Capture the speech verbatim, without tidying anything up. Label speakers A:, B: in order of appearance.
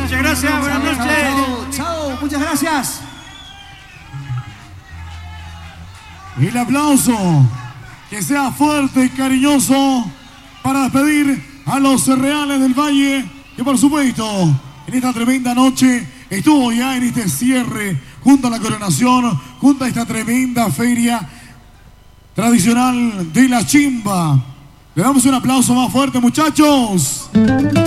A: Muchas gracias, buenas noches.
B: Chao, chao, muchas gracias.
C: El aplauso que sea fuerte y cariñoso para despedir a los Reales del Valle, que por supuesto en esta tremenda noche estuvo ya en este cierre junto a la coronación, junto a esta tremenda feria tradicional de la chimba. Le damos un aplauso más fuerte, muchachos.